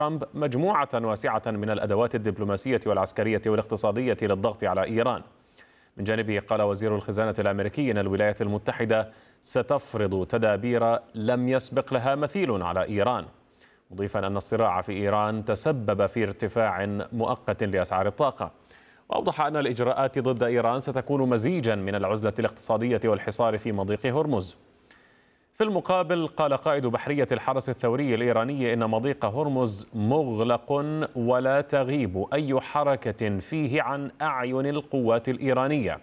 ترامب مجموعة واسعة من الأدوات الدبلوماسية والعسكرية والاقتصادية للضغط على إيران. من جانبه قال وزير الخزانة الأمريكي أن الولايات المتحدة ستفرض تدابير لم يسبق لها مثيل على إيران، مضيفا أن الصراع في إيران تسبب في ارتفاع مؤقت لأسعار الطاقة. وأوضح أن الإجراءات ضد إيران ستكون مزيجا من العزلة الاقتصادية والحصار في مضيق هرمز. في المقابل قال قائد بحرية الحرس الثوري الإيراني إن مضيق هرمز مغلق ولا تغيب أي حركة فيه عن أعين القوات الإيرانية.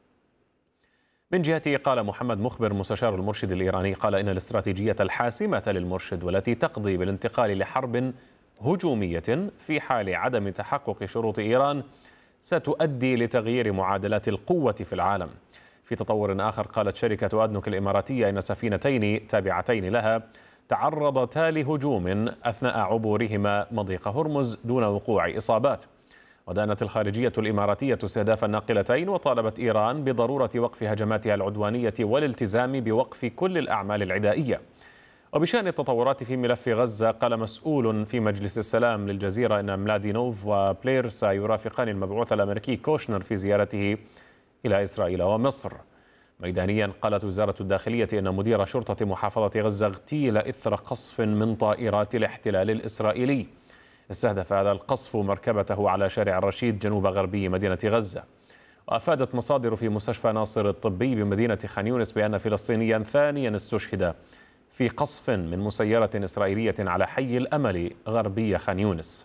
من جهته قال محمد مخبر مستشار المرشد الإيراني قال إن الاستراتيجية الحاسمة للمرشد والتي تقضي بالانتقال لحرب هجومية في حال عدم تحقق شروط إيران ستؤدي لتغيير معادلات القوة في العالم. في تطور آخر قالت شركة أدنوك الإماراتية إن سفينتين تابعتين لها تعرضتا لهجوم أثناء عبورهما مضيق هرمز دون وقوع إصابات. ودانت الخارجية الإماراتية استهداف الناقلتين وطالبت إيران بضرورة وقف هجماتها العدوانية والالتزام بوقف كل الأعمال العدائية. وبشأن التطورات في ملف غزة قال مسؤول في مجلس السلام للجزيرة إن ملادينوف وبلير سيرافقان المبعوث الأمريكي كوشنر في زيارته إلى إسرائيل ومصر. ميدانيا قالت وزارة الداخلية إن مدير شرطة محافظة غزة اغتيل إثر قصف من طائرات الاحتلال الإسرائيلي. استهدف هذا القصف مركبته على شارع الرشيد جنوب غربي مدينة غزة. وأفادت مصادر في مستشفى ناصر الطبي بمدينة خان يونس بأن فلسطينيا ثانيا استشهد في قصف من مسيرة إسرائيلية على حي الأمل غربي خان يونس.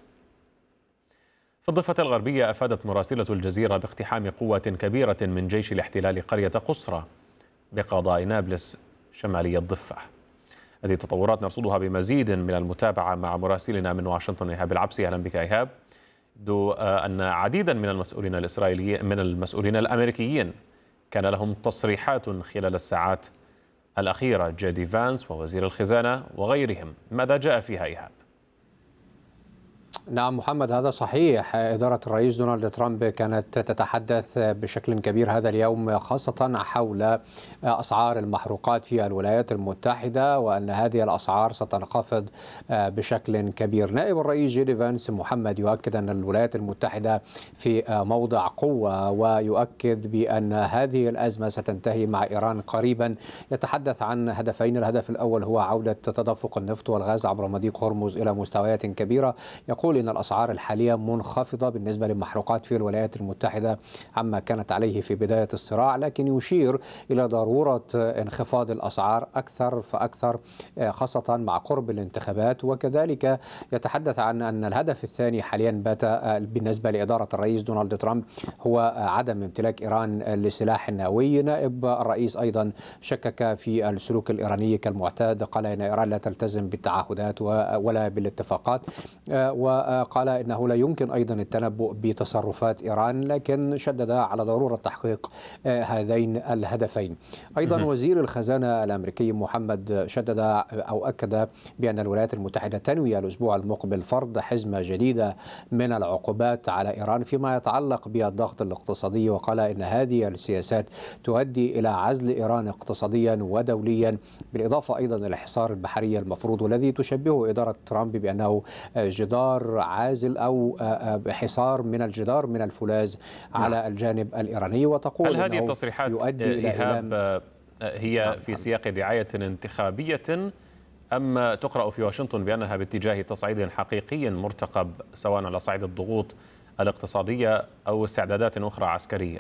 في الضفة الغربية أفادت مراسلة الجزيرة باقتحام قوة كبيرة من جيش الاحتلال قرية قصرى بقضاء نابلس شمالي الضفة. هذه التطورات نرصدها بمزيد من المتابعة مع مراسلنا من واشنطن إيهاب العبسي. أهلا بك إيهاب. يبدو أن عديدا من المسؤولين الإسرائيليين من المسؤولين الأمريكيين كان لهم تصريحات خلال الساعات الأخيرة، جيدي فانس ووزير الخزانة وغيرهم. ماذا جاء فيها إيهاب؟ نعم محمد، هذا صحيح. إدارة الرئيس دونالد ترامب كانت تتحدث بشكل كبير هذا اليوم خاصة حول أسعار المحروقات في الولايات المتحدة وأن هذه الأسعار ستنخفض بشكل كبير. نائب الرئيس جيدي فانس محمد يؤكد أن الولايات المتحدة في موضع قوة ويؤكد بأن هذه الأزمة ستنتهي مع إيران قريبا. يتحدث عن هدفين، الهدف الأول هو عودة تدفق النفط والغاز عبر مضيق هرمز إلى مستويات كبيرة. يقول إن الأسعار الحالية منخفضة بالنسبة للمحروقات في الولايات المتحدة عما كانت عليه في بداية الصراع، لكن يشير إلى ضرورة انخفاض الأسعار أكثر فأكثر خاصة مع قرب الانتخابات. وكذلك يتحدث عن أن الهدف الثاني حاليا بات بالنسبة لإدارة الرئيس دونالد ترامب هو عدم امتلاك إيران لسلاح نووي. نائب الرئيس أيضا شكك في السلوك الإيراني كالمعتاد، قال إن إيران لا تلتزم بالتعهدات ولا بالاتفاقات، وقال إنه لا يمكن أيضا التنبؤ بتصرفات إيران، لكن شدد على ضرورة تحقيق هذين الهدفين. أيضا وزير الخزانة الأمريكي محمد شدد أو أكد بأن الولايات المتحدة تنوي الأسبوع المقبل فرض حزمة جديدة من العقوبات على إيران فيما يتعلق بالضغط الاقتصادي، وقال إن هذه السياسات تؤدي إلى عزل إيران اقتصاديا ودوليا، بالإضافة أيضا إلى الحصار البحري المفروض والذي تشبهه إدارة ترامب بأنه جدار عازل أو حصار من الجدار من الفولاذ على الجانب الإيراني. وتقول هل هذه التصريحات يؤدي إلى هي في سياق دعاية انتخابية أم تقرأ في واشنطن بأنها باتجاه تصعيد حقيقي مرتقب سواء على صعيد الضغوط الاقتصادية أو استعدادات أخرى عسكرية؟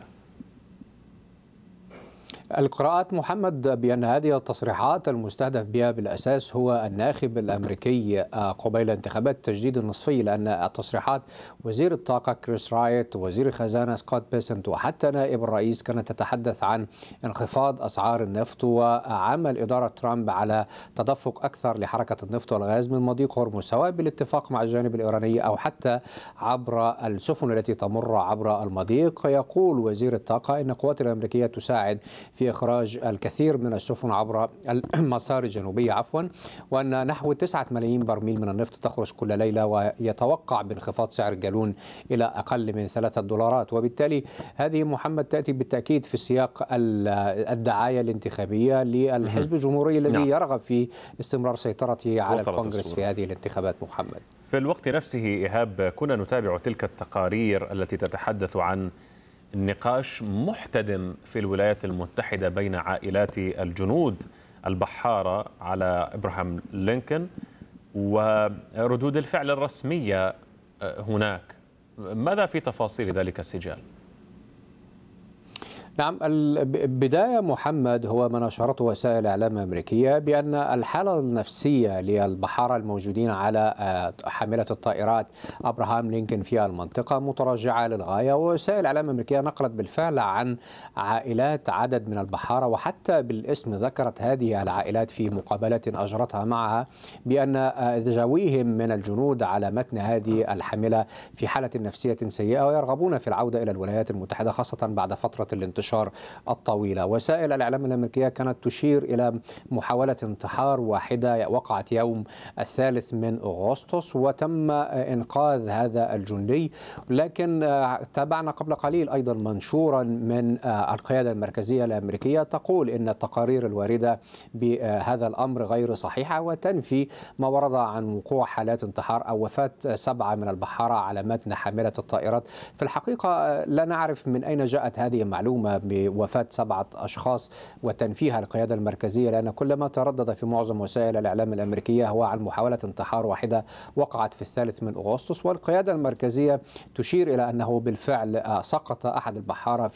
القراءات محمد بأن هذه التصريحات المستهدف بها بالأساس هو الناخب الأمريكي قبيل انتخابات التجديد النصفي، لأن التصريحات وزير الطاقة كريس رايت وزير الخزانة سكوت بيسنت وحتى نائب الرئيس كانت تتحدث عن انخفاض أسعار النفط وعمل إدارة ترامب على تدفق أكثر لحركة النفط والغاز من مضيق هرمز، سواء بالاتفاق مع الجانب الإيراني أو حتى عبر السفن التي تمر عبر المضيق. يقول وزير الطاقة إن القوات الأمريكية تساعد في إخراج الكثير من السفن عبر المسار الجنوبي وأن نحو 9 ملايين برميل من النفط تخرج كل ليلة، ويتوقع بانخفاض سعر الجالون إلى أقل من $3. وبالتالي هذه محمد تأتي بالتأكيد في سياق الدعاية الانتخابية للحزب الجمهوري الذي يرغب في استمرار سيطرته على الكونغرس في هذه الانتخابات محمد. في الوقت نفسه إيهاب كنا نتابع تلك التقارير التي تتحدث عن نقاش محتدم في الولايات المتحدة بين عائلات الجنود البحارة على إبراهام لينكولن وردود الفعل الرسمية هناك. ماذا في تفاصيل ذلك السجال؟ نعم، البداية محمد هو ما نشرته وسائل الإعلام الأمريكية بأن الحالة النفسية للبحارة الموجودين على حاملة الطائرات أبراهام لينكولن في المنطقة متراجعة للغاية، ووسائل الإعلام الأمريكية نقلت بالفعل عن عائلات عدد من البحارة، وحتى بالاسم ذكرت هذه العائلات في مقابلات أجرتها معها بأن ذويهم من الجنود على متن هذه الحاملة في حالة نفسية سيئة ويرغبون في العودة إلى الولايات المتحدة خاصة بعد فترة الانتشار الطويلة. وسائل الإعلام الأمريكية كانت تشير إلى محاولة انتحار واحدة وقعت يوم 3 أغسطس وتم إنقاذ هذا الجندي، لكن تابعنا قبل قليل أيضا منشورا من القيادة المركزية الأمريكية تقول إن التقارير الواردة بهذا الأمر غير صحيحة وتنفي ما ورد عن وقوع حالات انتحار أو وفاة 7 من البحارة على متن حاملة الطائرات. في الحقيقة لا نعرف من أين جاءت هذه المعلومة بوفاة 7 أشخاص وتنفيها القيادة المركزية، لأن كل ما تردد في معظم وسائل الإعلام الأمريكية هو عن محاولة انتحار واحدة وقعت في 3 أغسطس، والقيادة المركزية تشير إلى أنه بالفعل سقط أحد البحارة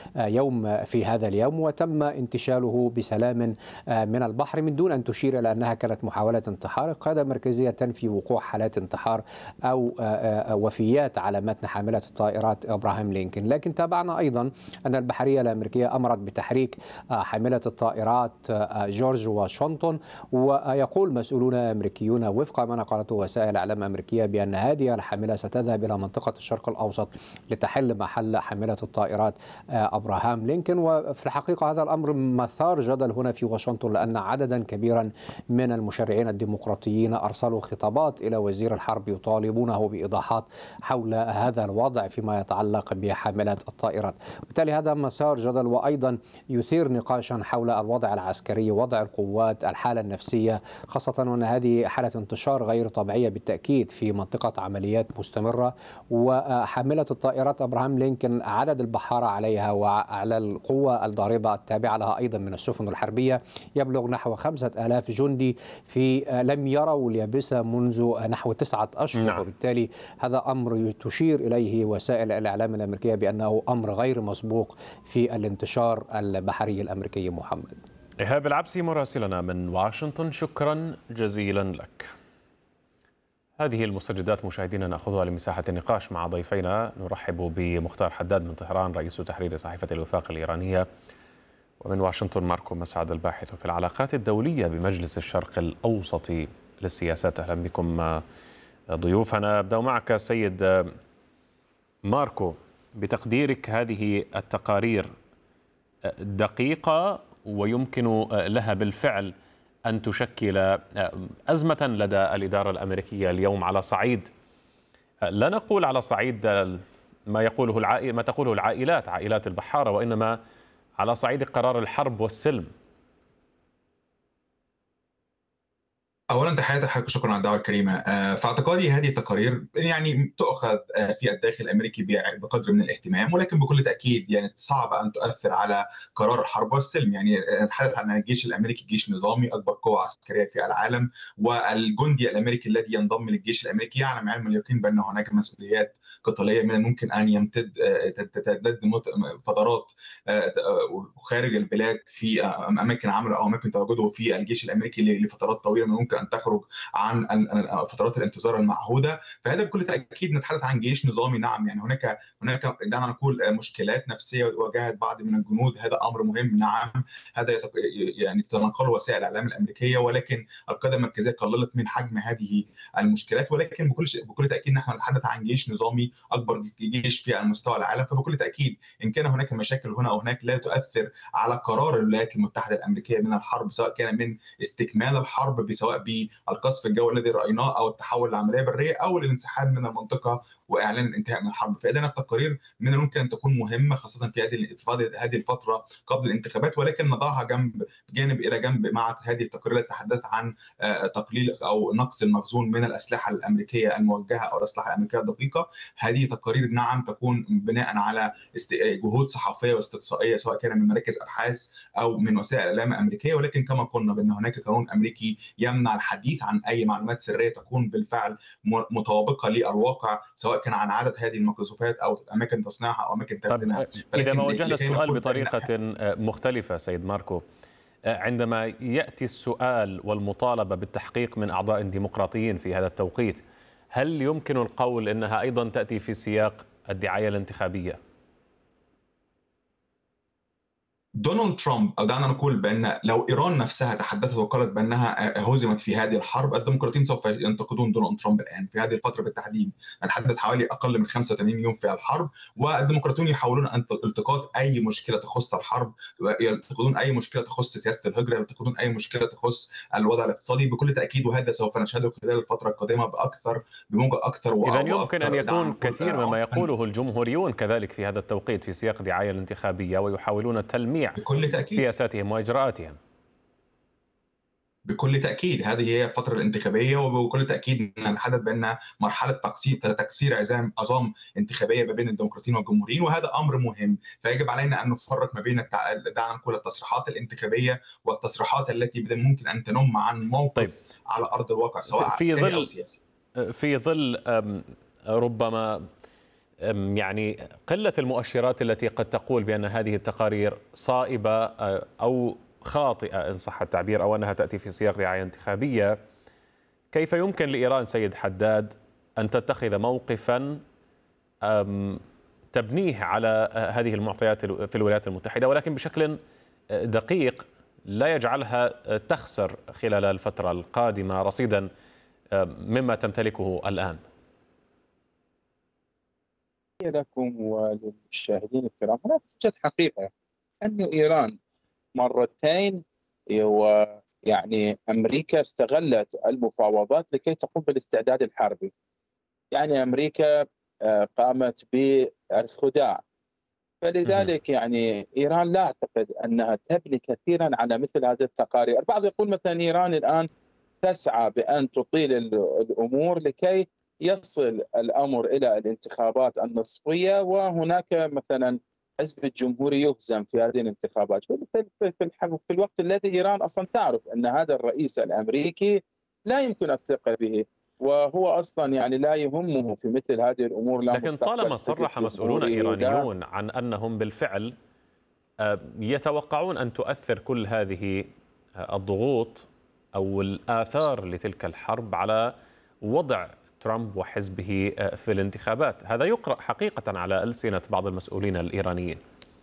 في هذا اليوم وتم انتشاله بسلام من البحر من دون أن تشير إلى أنها كانت محاولة انتحار. القيادة المركزية تنفي وقوع حالات انتحار أو وفيات على متن حاملة الطائرات إبراهام لينكولن. لكن تابعنا أيضا أن البحرية الأمريكية أمرت بتحريك حاملة الطائرات جورج واشنطن، ويقول مسؤولون أمريكيون وفق ما نقلته وسائل الإعلام الأمريكية بأن هذه الحاملة ستذهب إلى منطقة الشرق الأوسط لتحل محل حاملة الطائرات أبراهام لينكولن. وفي الحقيقة هذا الأمر مثار جدل هنا في واشنطن، لأن عددا كبيرا من المشرعين الديمقراطيين أرسلوا خطابات إلى وزير الحرب يطالبونه بإيضاحات حول هذا الوضع فيما يتعلق بحاملة الطائرات. وبالتالي هذا مسار جدل وأيضا يثير نقاشا حول الوضع العسكري، وضع القوات، الحالة النفسية، خاصة وأن هذه حالة انتشار غير طبيعية بالتأكيد في منطقة عمليات مستمرة. وحاملة الطائرات أبراهام لينكولن عدد البحارة عليها وعلى القوة الضاربة التابعة لها أيضا من السفن الحربية يبلغ نحو 5000 جندي لم يروا اليابسة منذ نحو 9 أشهر. نعم. وبالتالي هذا أمر تشير إليه وسائل الإعلام الأمريكية بأنه أمر غير مسبوق في الانتشار البحري الأمريكي. محمد إيهاب العبسي مراسلنا من واشنطن، شكرا جزيلا لك. هذه المستجدات مشاهدينا نأخذها لمساحة النقاش مع ضيفينا. نرحب بمختار حداد من طهران رئيس تحرير صحيفة الوفاق الإيرانية، ومن واشنطن ماركو مسعد الباحث في العلاقات الدولية بمجلس الشرق الأوسط للسياسات. أهلا بكم ضيوفنا. أبدأ معك سيد ماركو، بتقديرك هذه التقارير دقيقة ويمكن لها بالفعل أن تشكل أزمة لدى الإدارة الأمريكية اليوم على صعيد، لا نقول على صعيد ما تقوله العائلات، عائلات البحارة، وإنما على صعيد قرار الحرب والسلم؟ اولا تحياتي لحضرتك، شكرا على الدعوه الكريمه. في اعتقادي هذه التقارير يعني تؤخذ في الداخل الامريكي بقدر من الاهتمام، ولكن بكل تاكيد يعني صعب ان تؤثر على قرار الحرب والسلم. يعني نتحدث عن الجيش الامريكي جيش نظامي، اكبر قوه عسكريه في العالم، والجندي الامريكي الذي ينضم للجيش الامريكي يعلم علم اليقين بان هناك مسؤوليات قتاليه من الممكن ان تمتد فترات خارج البلاد في اماكن عمله او اماكن تواجده في الجيش الامريكي لفترات طويله من ممكن ان تخرج عن فترات الانتظار المعهوده. فهذا بكل تاكيد نتحدث عن جيش نظامي. نعم، يعني هناك دعنا نقول مشكلات نفسيه واجهت بعض من الجنود، هذا امر مهم. نعم، هذا يعني تتناقله وسائل الاعلام الامريكيه، ولكن القياده المركزيه قللت من حجم هذه المشكلات. ولكن بكل تاكيد نحن نتحدث عن جيش نظامي، اكبر جيش في المستوى العالم، فبكل تاكيد ان كان هناك مشاكل هنا او هناك لا تؤثر على قرار الولايات المتحده الامريكيه من الحرب، سواء كان من استكمال الحرب سواء بالقصف الجوي الذي رايناه او التحول لعمليه بريه او الانسحاب من المنطقه واعلان الانتهاء من الحرب. فاذا التقارير من الممكن ان تكون مهمه خاصه في هذه الفتره قبل الانتخابات، ولكن نضعها جانب الى جنب مع هذه التقارير التي تتحدث عن تقليل او نقص المخزون من الاسلحه الامريكيه الموجهه او الاسلحه الامريكيه الدقيقه. هذه تقارير نعم تكون بناء على جهود صحفيه واستقصائيه سواء كان من مراكز ابحاث او من وسائل اعلام امريكيه، ولكن كما قلنا بان هناك قانون امريكي يمنع الحديث عن اي معلومات سريه تكون بالفعل مطابقه للواقع، سواء كان عن عدد هذه المقذوفات او اماكن تصنيعها او اماكن تخزينها. اذا ما وجهنا السؤال بطريقه مختلفه سيد ماركو، عندما ياتي السؤال والمطالبه بالتحقيق من اعضاء ديمقراطيين في هذا التوقيت، هل يمكن القول انها ايضا تاتي في سياق الدعايه الانتخابيه؟ دونالد ترامب، او دعنا نقول بان لو ايران نفسها تحدثت وقالت بانها هزمت في هذه الحرب، الديمقراطيين سوف ينتقدون دونالد ترامب الان في هذه الفتره بالتحديد. نتحدث حوالي اقل من 85 يوم في الحرب، والديمقراطيون يحاولون ان التقاط اي مشكله تخص الحرب، يلتقطون اي مشكله تخص سياسه الهجره، يلتقطون اي مشكله تخص الوضع الاقتصادي بكل تاكيد، وهذا سوف نشهده خلال الفتره القادمه بموجه اكثر واكثر. اذا يمكن ان يكون كثير مما يقوله الجمهوريون كذلك في هذا التوقيت في سياق الدعايه الانتخابيه، ويحاولون تلميع بكل تأكيد سياساتهم وإجراءاتهم. بكل تأكيد هذه هي الفترة الانتخابية، وبكل تأكيد نتحدث بأن مرحلة تكسير عظام انتخابية ما بين الديمقراطيين والجمهوريين، وهذا أمر مهم. فيجب علينا أن نفرق ما بين دعنا نقول التصريحات الانتخابية والتصريحات التي ممكن أن تنم عن موقف على أرض الواقع سواء عسكري أو سياسي. في ظل ربما يعني قلة المؤشرات التي قد تقول بأن هذه التقارير صائبة أو خاطئة إن صح التعبير، أو أنها تأتي في سياق دعاية انتخابية، كيف يمكن لإيران سيد حداد أن تتخذ موقفا تبنيه على هذه المعطيات في الولايات المتحدة، ولكن بشكل دقيق لا يجعلها تخسر خلال الفترة القادمة رصيدا مما تمتلكه الآن؟ لكم وللمشاهدين الكرام، هناك توجد حقيقة أن إيران مرتين ويعني أمريكا استغلت المفاوضات لكي تقوم بالاستعداد الحربي. يعني أمريكا قامت بالخداع، فلذلك يعني إيران لا أعتقد أنها تبني كثيرا على مثل هذه التقارير. البعض يقول مثلا إيران الآن تسعى بأن تطيل الأمور لكي يصل الأمر إلى الانتخابات النصفية، وهناك مثلا حزب الجمهوري يهزم في هذه الانتخابات في الوقت الذي إيران أصلا تعرف أن هذا الرئيس الأمريكي لا يمكن الثقة به، وهو أصلا يعني لا يهمه في مثل هذه الأمور. لكن طالما صرح مسؤولون إيرانيون عن أنهم بالفعل يتوقعون أن تؤثر كل هذه الضغوط أو الآثار لتلك الحرب على وضع ترامب وحزبه في الانتخابات، هذا يقرأ حقيقة على ألسنة بعض المسؤولين الإيرانيين.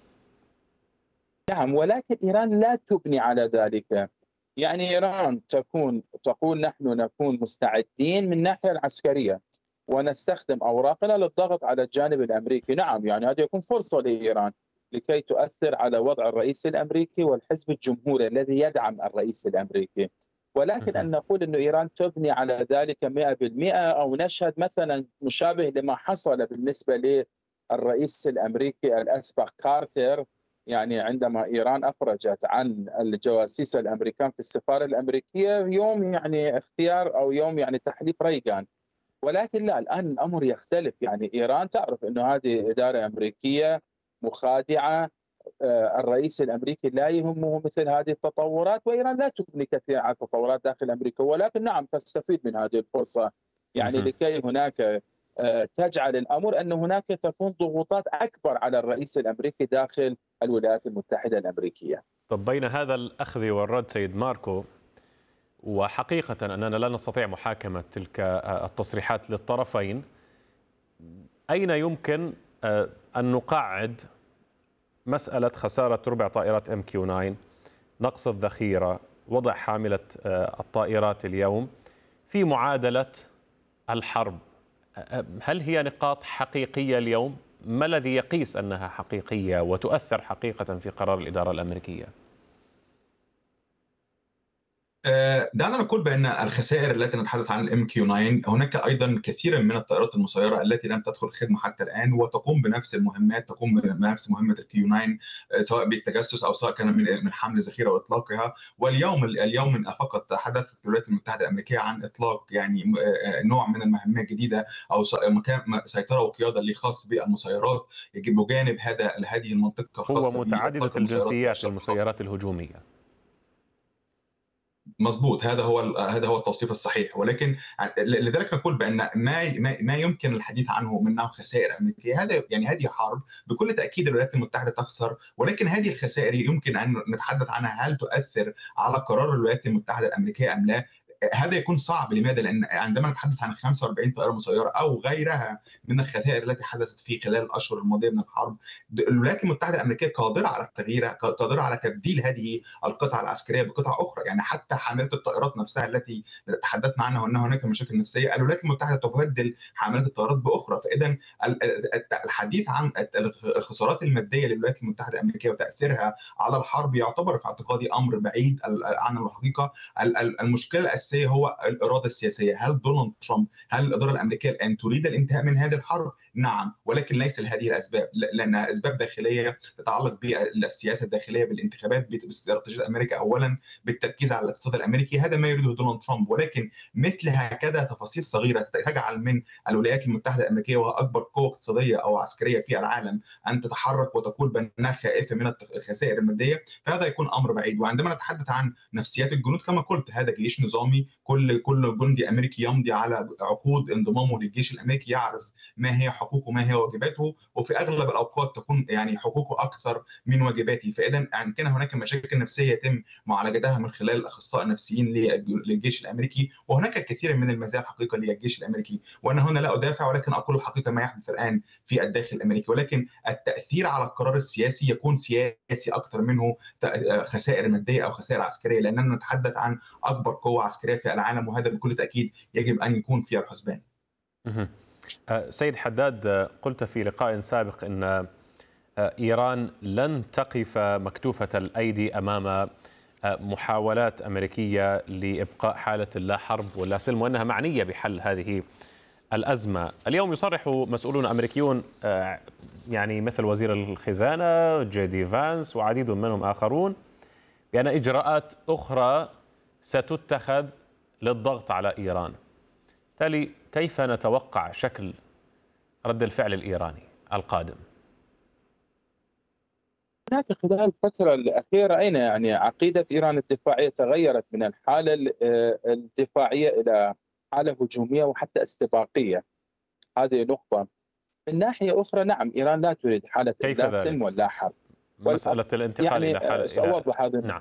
نعم، ولكن إيران لا تبني على ذلك. يعني إيران تقول نحن نكون مستعدين من الناحية العسكرية ونستخدم أوراقنا للضغط على الجانب الأمريكي. نعم، يعني هذا يكون فرصة لإيران لكي تؤثر على وضع الرئيس الأمريكي والحزب الجمهوري الذي يدعم الرئيس الأمريكي. ولكن أن نقول أن إيران تبني على ذلك 100% أو نشهد مثلا مشابه لما حصل بالنسبة للرئيس الأمريكي الأسبق كارتر، يعني عندما إيران أخرجت عن الجواسيس الأمريكان في السفارة الأمريكية يوم يعني اختيار أو يوم يعني تحليف ريغان. ولكن لا، الآن الأمر يختلف. يعني إيران تعرف أن هذه إدارة أمريكية مخادعة، الرئيس الأمريكي لا يهمه مثل هذه التطورات، وإيران لا تبني كثيرا على التطورات داخل أمريكا، ولكن نعم تستفيد من هذه الفرصة يعني لكي هناك تجعل الأمر أن هناك تكون ضغوطات أكبر على الرئيس الأمريكي داخل الولايات المتحدة الأمريكية. طب بين هذا الأخذ والرد سيد ماركو، وحقيقة أننا لا نستطيع محاكمة تلك التصريحات للطرفين، أين يمكن أن نقعد مسألة خسارة ربع طائرات MQ-9، نقص الذخيرة، وضع حاملة الطائرات اليوم في معادلة الحرب؟ هل هي نقاط حقيقية اليوم؟ ما الذي يقيس أنها حقيقية وتؤثر حقيقة في قرار الإدارة الأمريكية؟ دعنا نقول بأن الخسائر التي نتحدث عن الام كيو 9 هناك أيضا كثيرا من الطائرات المسيرة التي لم تدخل الخدمة حتى الآن وتقوم بنفس المهمات، تقوم بنفس مهمة الكيو 9 سواء بالتجسس أو سواء كان من حمل ذخيرة وإطلاقها. واليوم فقط تحدثت الولايات المتحدة الأمريكية عن إطلاق يعني نوع من المهمات جديدة أو مكان سيطرة وقيادة خاص بالمسيرات بجانب هذه المنطقة هو الخاصة متعددة بإطلاق المسيرات في الجنسيات الشرق الأوسط. المسيرات الهجومية. مظبوط، هذا هو التوصيف الصحيح، ولكن لذلك نقول بان ما يمكن الحديث عنه منه خسائر امريكيه. هذا يعني هذه حرب بكل تاكيد الولايات المتحده تخسر، ولكن هذه الخسائر يمكن ان نتحدث عنها هل تؤثر على قرار الولايات المتحده الامريكيه ام لا. هذا يكون صعب. لماذا؟ لان عندما نتحدث عن 45 طائره مسيره او غيرها من الخسائر التي حدثت في خلال الاشهر الماضيه من الحرب، الولايات المتحده الامريكيه قادره على التغيير، قادره على تبديل هذه القطع العسكريه بقطع اخرى. يعني حتى حامله الطائرات نفسها التي تحدثنا عنها وان هناك مشاكل نفسيه، الولايات المتحده تبدل حاملات الطائرات باخرى. فاذا الحديث عن الخسارات الماديه للولايات المتحده الامريكيه وتاثيرها على الحرب يعتبر في اعتقادي امر بعيد عن الحقيقه. المشكله الاساسيه هو الاراده السياسيه. هل دونالد ترامب، هل الاداره الامريكيه الان تريد الانتهاء من هذه الحرب؟ نعم، ولكن ليس لهذه الاسباب، لانها اسباب داخليه تتعلق بالسياسه الداخليه، بالانتخابات، باستراتيجيه امريكا اولا، بالتركيز على الاقتصاد الامريكي. هذا ما يريده دونالد ترامب، ولكن مثل هكذا تفاصيل صغيره تجعل من الولايات المتحده الامريكيه، وهي اكبر قوه اقتصاديه او عسكريه في العالم، ان تتحرك وتقول بانها خائفه من الخسائر الماديه، فهذا يكون امر بعيد. وعندما نتحدث عن نفسيات الجنود كما قلت، هذا جيش نظامي. كل جندي امريكي يمضي على عقود انضمامه للجيش الامريكي يعرف ما هي حقوقه وما هي واجباته، وفي اغلب الاوقات تكون يعني حقوقه اكثر من واجباته. فاذا يعني كان هناك مشاكل نفسيه يتم معالجتها من خلال الاخصائيين النفسيين للجيش الامريكي، وهناك الكثير من المزايا الحقيقه للجيش الامريكي. وانا هنا لا ادافع، ولكن اقول الحقيقه ما يحدث الان في الداخل الامريكي. ولكن التاثير على القرار السياسي يكون سياسي اكثر منه خسائر ماديه او خسائر عسكريه، لاننا نتحدث عن اكبر قوه عسكريه في العالم، وهذا بكل تاكيد يجب ان يكون في الحسبان. سيد حداد، قلت في لقاء سابق ان ايران لن تقف مكتوفه الايدي امام محاولات امريكيه لابقاء حاله اللا حرب ولا سلم، وانها معنيه بحل هذه الازمه. اليوم يصرح مسؤولون امريكيون يعني مثل وزير الخزانه جي دي فانس وعديد منهم اخرون بان اجراءات اخرى ستتخذ للضغط على ايران. بالتالي كيف نتوقع شكل رد الفعل الإيراني القادم؟ هناك خلال الفترة الأخيرة رأينا يعني عقيدة إيران الدفاعية تغيرت من الحالة الدفاعية إلى حالة هجومية وحتى استباقية. هذه نقطة. من ناحية أخرى نعم، إيران لا تريد حالة كيف لا سلم ذلك؟ ولا حرب. مسألة الانتقال يعني إلى حال سأوضح هذه نعم.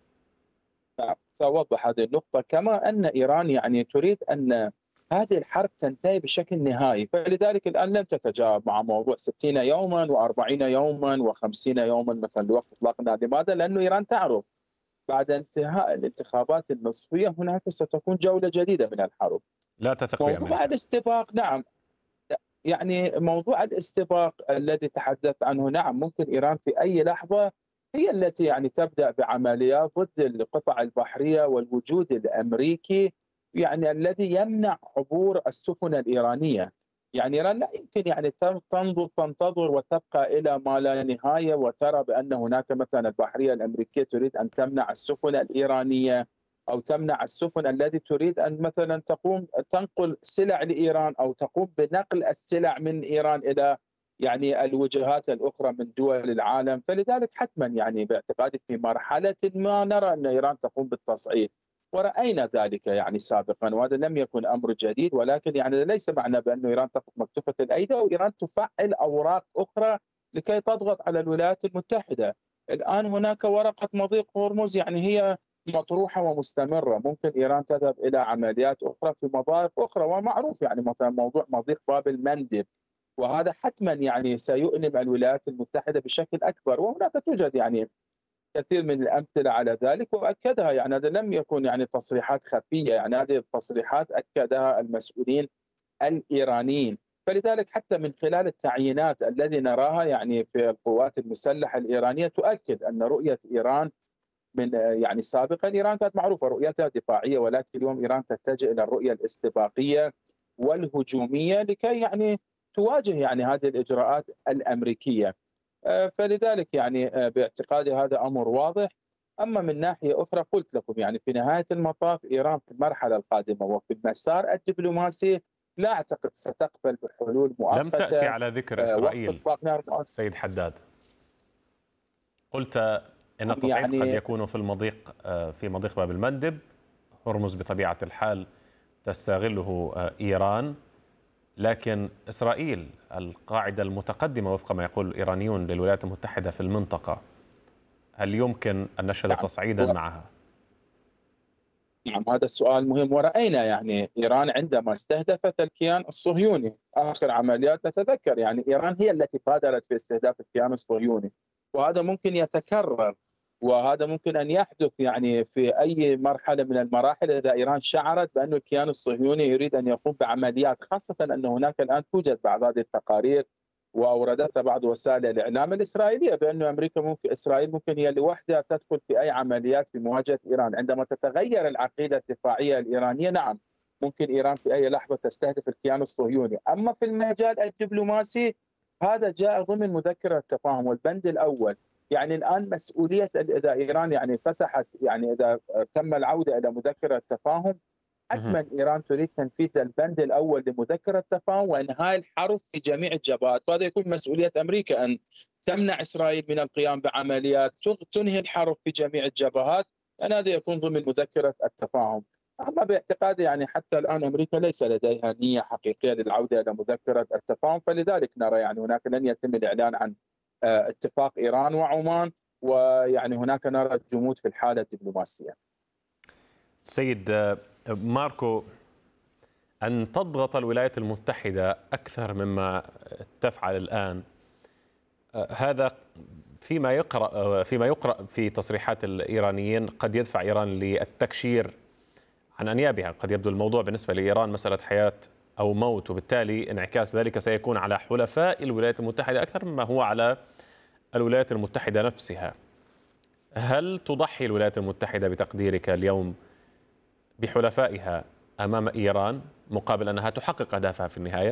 سأوضح هذه النقطة. كما أن إيران يعني تريد أن هذه الحرب تنتهي بشكل نهائي، فلذلك الآن لم تتجاوب مع موضوع 60 يوما و40 يوما و50 يوما مثلا لوقت إطلاق النار. لماذا؟ لأنه إيران تعرف بعد انتهاء الانتخابات النصفية هناك ستكون جولة جديدة من الحرب. لا تثق موضوع بأمريكا. الاستباق، نعم، يعني موضوع الاستباق الذي تحدث عنه، نعم ممكن إيران في أي لحظة هي التي يعني تبدأ بعمليات ضد القطع البحرية والوجود الأمريكي يعني الذي يمنع عبور السفن الإيرانية. يعني إيران لا يمكن يعني تنتظر وتبقى إلى ما لا نهاية وترى بأن هناك مثلا البحرية الأمريكية تريد أن تمنع السفن الإيرانية أو تمنع السفن التي تريد أن مثلا تنقل سلع لإيران أو تقوم بنقل السلع من إيران إلى يعني الوجهات الأخرى من دول العالم. فلذلك حتما يعني باعتقادي في مرحلة ما نرى أن إيران تقوم بالتصعيد، ورأينا ذلك يعني سابقا، وهذا لم يكن أمر جديد. ولكن يعني ليس معنى بأن إيران تقف مكتوفة الأيدي وإيران تفعل أوراق أخرى لكي تضغط على الولايات المتحدة. الآن هناك ورقة مضيق هرمز يعني هي مطروحة ومستمرة. ممكن إيران تذهب إلى عمليات أخرى في مضائق أخرى، ومعروف يعني مثلا موضوع مضيق باب المندب، وهذا حتما يعني سيؤلم الولايات المتحدة بشكل أكبر. وهناك توجد يعني كثير من الأمثلة على ذلك، وأكدها يعني هذا لم يكن يعني تصريحات خفية، يعني هذه التصريحات أكدها المسؤولين الإيرانيين. فلذلك حتى من خلال التعيينات الذي نراها يعني في القوات المسلحة الإيرانية تؤكد أن رؤية إيران يعني سابقا ايران كانت معروفه رؤيتها دفاعيه، ولكن اليوم ايران تتجه الى الرؤيه الاستباقيه والهجوميه لكي يعني تواجه يعني هذه الاجراءات الامريكيه. فلذلك يعني باعتقادي هذا امر واضح. اما من ناحيه اخرى قلت لكم يعني في نهايه المطاف ايران في المرحله القادمه وفي المسار الدبلوماسي لا اعتقد ستقبل بحلول لم تأتي مؤقته. على ذكر وقف إسرائيل اطلاق نار مؤقت سيد حداد. قلت إن التصعيد قد يعني يكون في مضيق باب المندب. هرمز بطبيعة الحال تستغله إيران، لكن إسرائيل القاعدة المتقدمة وفق ما يقول الإيرانيون للولايات المتحدة في المنطقة، هل يمكن أن نشهد نعم تصعيدا معها؟ نعم هذا السؤال مهم، ورأينا يعني إيران عندما استهدفت الكيان الصهيوني آخر عمليات، نتذكر يعني إيران هي التي بادرت في استهداف الكيان الصهيوني، وهذا ممكن يتكرر، وهذا ممكن أن يحدث يعني في أي مرحلة من المراحل إذا إيران شعرت بأن الكيان الصهيوني يريد أن يقوم بعمليات، خاصة أن هناك الآن توجد بعض هذه التقارير واوردتها بعض وسائل الاعلام الاسرائيليه بان اسرائيل ممكن هي لوحدها تدخل في اي عمليات في مواجهه ايران. عندما تتغير العقيده الدفاعيه الايرانيه نعم ممكن ايران في اي لحظه تستهدف الكيان الصهيوني. اما في المجال الدبلوماسي هذا جاء ضمن مذكره التفاهم والبند الاول. يعني الان مسؤوليه اذا ايران يعني فتحت يعني اذا تم العوده الى مذكره التفاهم، حتما ايران تريد تنفيذ البند الاول لمذكره التفاهم وانهاء الحرب في جميع الجبهات، وهذا يكون مسؤوليه امريكا ان تمنع اسرائيل من القيام بعمليات تنهي الحرب في جميع الجبهات، لان هذا يكون ضمن مذكره التفاهم. اما باعتقادي يعني حتى الان امريكا ليس لديها نيه حقيقيه للعوده الى مذكره التفاهم، فلذلك نرى يعني هناك لن يتم الاعلان عن اتفاق ايران وعمان، ويعني هناك نرى جمود في الحاله الدبلوماسيه. سيد ماركو، أن تضغط الولايات المتحدة أكثر مما تفعل الآن، هذا فيما يقرأ في تصريحات الإيرانيين قد يدفع إيران للتكشير عن أنيابها. قد يبدو الموضوع بالنسبة لإيران مسألة حياة أو موت، وبالتالي انعكاس ذلك سيكون على حلفاء الولايات المتحدة أكثر مما هو على الولايات المتحدة نفسها. هل تضحي الولايات المتحدة بتقديرك اليوم بحلفائها أمام إيران مقابل أنها تحقق أهدافها في النهاية؟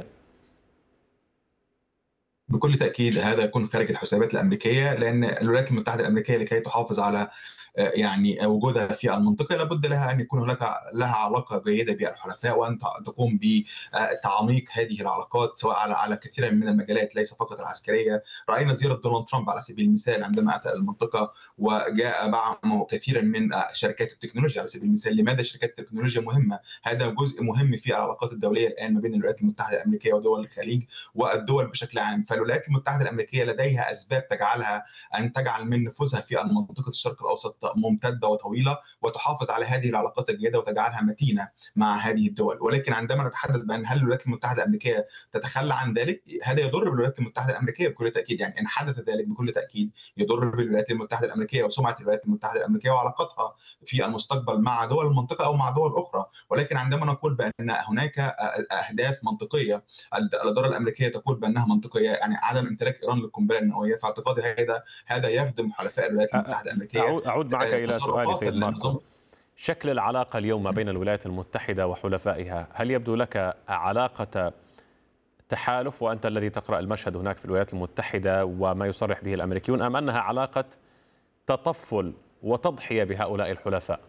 بكل تأكيد هذا يكون خارج الحسابات الأمريكية، لأن الولايات المتحدة الأمريكية لكي تحافظ على يعني وجودها في المنطقة لابد لها أن يكون هناك لها علاقة جيدة بالحلفاء، وأن تقوم بتعميق هذه العلاقات سواء على كثير من المجالات ليس فقط العسكرية. رأينا زيارة دونالد ترامب على سبيل المثال عندما أتى المنطقة وجاء معه كثيرا من شركات التكنولوجيا على سبيل المثال. لماذا شركات التكنولوجيا مهمة؟ هذا جزء مهم في العلاقات الدولية الآن ما بين الولايات المتحدة الأمريكية ودول الخليج والدول بشكل عام. فالولايات المتحدة الأمريكية لديها أسباب تجعلها أن تجعل من نفوذها في منطقة الشرق الأوسط ممتدة وطويلة، وتحافظ على هذه العلاقات الجيدة وتجعلها متينة مع هذه الدول. ولكن عندما نتحدث بأن هل الولايات المتحدة الأمريكية تتخلى عن ذلك، هذا يضر بالولايات المتحدة الأمريكية بكل تأكيد. يعني إن حدث ذلك بكل تأكيد يضر بالولايات المتحدة الأمريكية وسمعة الولايات المتحدة الأمريكية وعلاقتها في المستقبل مع دول المنطقة أو مع دول أخرى. ولكن عندما نقول بأن هناك أهداف منطقية، الإدارة الأمريكية تقول بأنها منطقية، يعني عدم امتلاك إيران للقنبلة النووية، في اعتقادي هذا يخدم حلفاء الولايات المتحدة الأمريكية. أعود معك إلى سؤالي سيد ماركو. شكل العلاقة اليوم ما بين الولايات المتحدة وحلفائها، هل يبدو لك علاقة تحالف وأنت الذي تقرأ المشهد هناك في الولايات المتحدة وما يصرح به الأمريكيون، أم أنها علاقة تطفل وتضحية بهؤلاء الحلفاء؟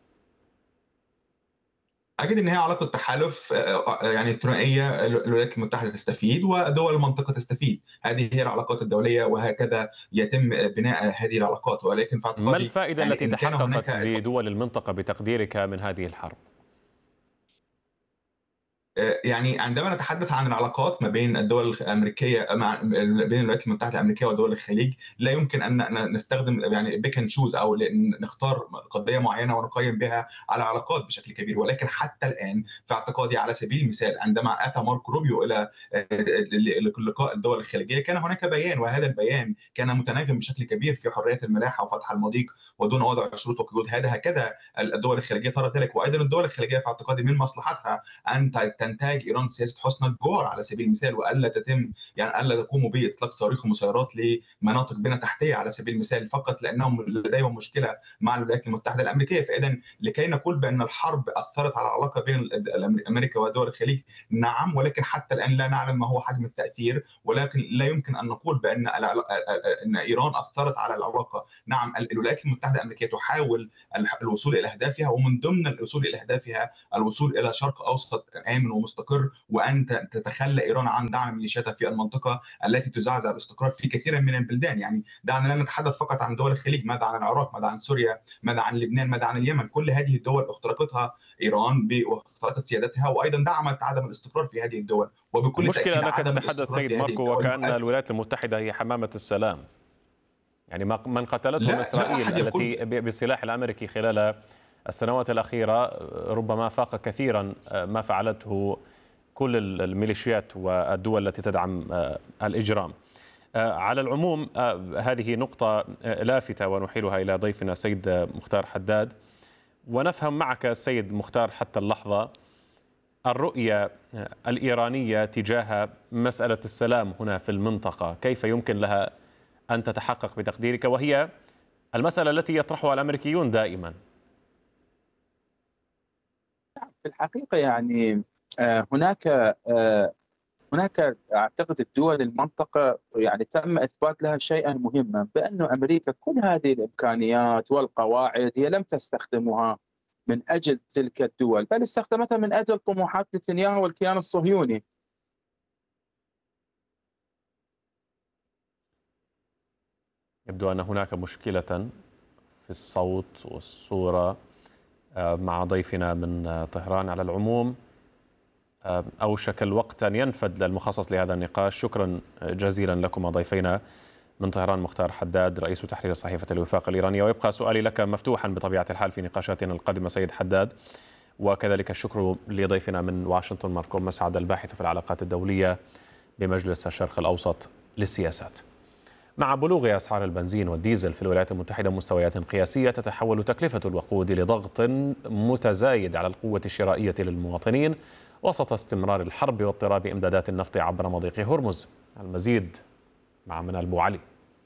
أجد أن هي علاقة تحالف يعني ثنائية، الولايات المتحدة تستفيد ودول المنطقة تستفيد. هذه هي العلاقات الدولية وهكذا يتم بناء هذه العلاقات. ولكن في اعتقادي ما الفائدة يعني التي تحققت لدول المنطقة بتقديرك من هذه الحرب؟ يعني عندما نتحدث عن العلاقات ما بين الدول الامريكيه بين الولايات المتحده الامريكيه ودول الخليج، لا يمكن ان نستخدم يعني بيك اند تشوز او نختار قضيه معينه ونقيم بها على علاقات بشكل كبير. ولكن حتى الان في اعتقادي على سبيل المثال عندما اتى ماركو روبيو الى لقاء الدول الخليجيه كان هناك بيان، وهذا البيان كان متناغم بشكل كبير في حريه الملاحه وفتح المضيق ودون وضع شروط وقيود. هكذا الدول الخليجيه ترى ذلك، وايضا الدول الخليجيه في اعتقادي من مصلحتها ان تنتهج ايران سياسه حسن الجوار على سبيل المثال، والا تتم يعني الا تقوم باطلاق صواريخ ومسيرات لمناطق بنى تحتيه على سبيل المثال، فقط لانهم لديهم مشكله مع الولايات المتحده الامريكيه. فاذا لكي نقول بان الحرب اثرت على العلاقه بين امريكا ودول الخليج، نعم، ولكن حتى الان لا نعلم ما هو حجم التاثير، ولكن لا يمكن ان نقول بان ايران اثرت على العلاقه. نعم، الولايات المتحده الامريكيه تحاول الوصول الى اهدافها، ومن ضمن الوصول الى اهدافها الوصول الى شرق اوسط امن ومستقر، وان تتخلى ايران عن دعم ميليشياتها في المنطقه التي تزعزع الاستقرار في كثير من البلدان. يعني دعنا لا نتحدث فقط عن دول الخليج، ماذا عن العراق، ماذا عن سوريا، ماذا عن لبنان، ماذا عن اليمن؟ كل هذه الدول اخترقتها ايران واخترقت سيادتها، وايضا دعمت عدم الاستقرار في هذه الدول. وبكل المشكله تأكيد انك تتحدث سيد ماركو وكأن الولايات المتحده هي حمامه السلام، يعني من قتلته اسرائيل التي بسلاح الامريكي خلال السنوات الاخيره ربما فاق كثيرا ما فعلته كل الميليشيات والدول التي تدعم الاجرام. على العموم هذه نقطة لافتة ونحيلها إلى ضيفنا السيد مختار حداد، ونفهم معك السيد مختار حتى اللحظة الرؤية الإيرانية تجاه مسألة السلام هنا في المنطقة، كيف يمكن لها أن تتحقق بتقديرك، وهي المسألة التي يطرحها الأمريكيون دائما؟ في الحقيقة يعني هناك اعتقد الدول المنطقه يعني تم اثبات لها شيئا مهما، بانه امريكا كل هذه الامكانيات والقواعد هي لم تستخدمها من اجل تلك الدول، بل استخدمتها من اجل طموحات نتنياهو والكيان الصهيوني. يبدو ان هناك مشكله في الصوت والصوره مع ضيفنا من طهران. على العموم أوشك الوقت أن ينفد المخصص لهذا النقاش. شكرا جزيلا لكم ضيفينا من طهران مختار حداد رئيس تحرير صحيفة الوفاق الإيرانية، ويبقى سؤالي لك مفتوحا بطبيعة الحال في نقاشاتنا القادمة سيد حداد، وكذلك الشكر لضيفنا من واشنطن ماركو مسعد الباحث في العلاقات الدولية بمجلس الشرق الأوسط للسياسات. مع بلوغ أسعار البنزين والديزل في الولايات المتحدة مستويات قياسية، تتحول تكلفة الوقود لضغط متزايد على القوة الشرائية للمواطنين وسط استمرار الحرب واضطراب إمدادات النفط عبر مضيق هرمز. المزيد مع منال بوعلي.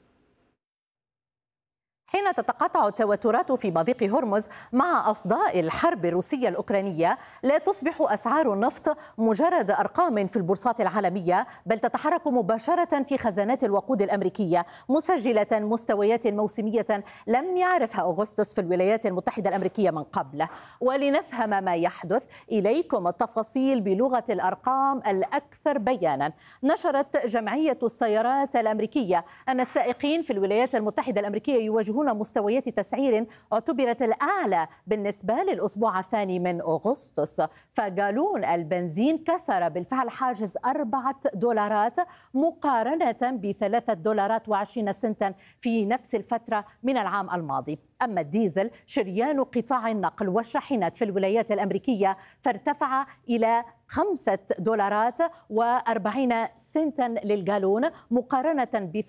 حين تتقاطع التوترات في مضيق هرمز مع أصداء الحرب الروسية الأوكرانية، لا تصبح أسعار النفط مجرد أرقام في البورصات العالمية، بل تتحرك مباشرة في خزانات الوقود الأمريكية، مسجلة مستويات موسمية لم يعرفها أغسطس في الولايات المتحدة الأمريكية من قبل. ولنفهم ما يحدث إليكم التفاصيل بلغة الأرقام الأكثر بيانا. نشرت جمعية السيارات الأمريكية أن السائقين في الولايات المتحدة الأمريكية يواجهون مستويات تسعير اعتبرت الأعلى بالنسبة للأسبوع الثاني من أغسطس، فجالون البنزين كسر بالفعل حاجز $4 مقارنة ب$3.20 في نفس الفترة من العام الماضي. أما الديزل شريان قطاع النقل والشاحنات في الولايات الأمريكية فارتفع إلى $5.40 للجالون مقارنة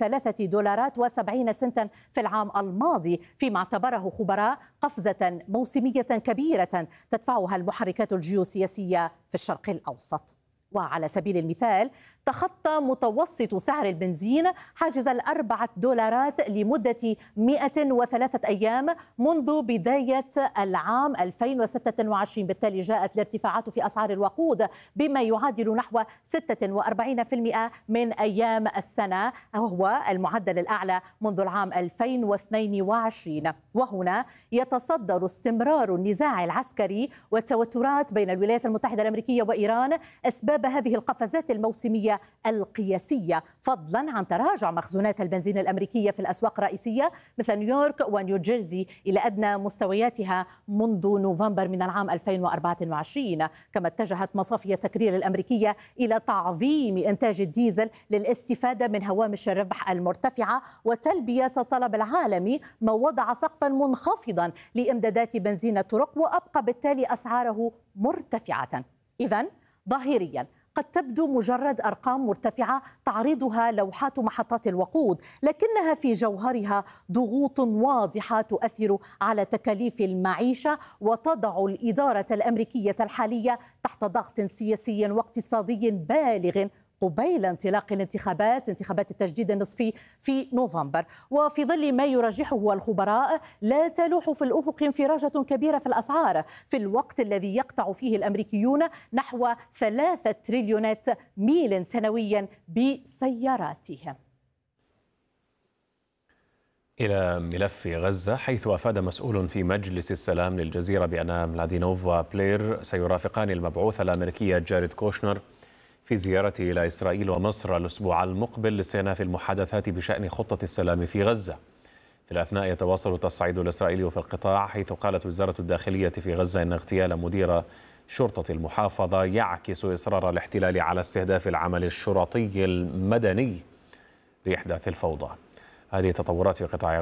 $3.70 في العام الماضي، فيما اعتبره خبراء قفزة موسمية كبيرة تدفعها المحركات الجيوسياسية في الشرق الأوسط. وعلى سبيل المثال، تخطى متوسط سعر البنزين حاجز $4 لمدة 103 أيام منذ بداية العام 2026. بالتالي جاءت الارتفاعات في أسعار الوقود بما يعادل نحو 46% من أيام السنة، وهو المعدل الأعلى منذ العام 2022. وهنا يتصدر استمرار النزاع العسكري والتوترات بين الولايات المتحدة الأمريكية وإيران أسباب هذه القفزات الموسمية القياسية، فضلا عن تراجع مخزونات البنزين الأمريكية في الأسواق الرئيسية مثل نيويورك ونيوجيرسي إلى أدنى مستوياتها منذ نوفمبر من العام 2024. كما اتجهت مصافي التكرير الأمريكية إلى تعظيم إنتاج الديزل للاستفادة من هوامش الربح المرتفعة وتلبية الطلب العالمي، ما وضع سقفا منخفضا لإمدادات بنزين الطرق وأبقى بالتالي أسعاره مرتفعة. إذن ظاهريا قد تبدو مجرد أرقام مرتفعة تعرضها لوحات محطات الوقود، لكنها في جوهرها ضغوط واضحة تؤثر على تكاليف المعيشة وتضع الإدارة الأمريكية الحالية تحت ضغط سياسي واقتصادي بالغ قبيل انطلاق انتخابات التجديد النصفي في نوفمبر. وفي ظل ما يرجحه الخبراء، لا تلوح في الأفق انفراجة كبيرة في الأسعار في الوقت الذي يقطع فيه الأمريكيون نحو 3 تريليونات ميل سنويا بسياراتهم. إلى ملف غزة، حيث أفاد مسؤول في مجلس السلام للجزيرة بأن ملادينوف وبلير سيرافقان المبعوث الأمريكي جاريد كوشنر في زيارته إلى إسرائيل ومصر الأسبوع المقبل لاستئناف المحادثات بشأن خطة السلام في غزة. في الأثناء يتواصل التصعيد الإسرائيلي في القطاع، حيث قالت وزارة الداخلية في غزة إن اغتيال مدير شرطة المحافظة يعكس إصرار الاحتلال على استهداف العمل الشرطي المدني لإحداث الفوضى. هذه التطورات في قطاع